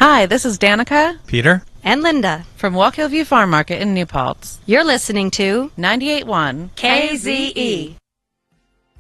Hi, this is Danica Peter? And Linda. from Walk Hill View Farm Market in New Paltz. You're listening to 98.1 KZE.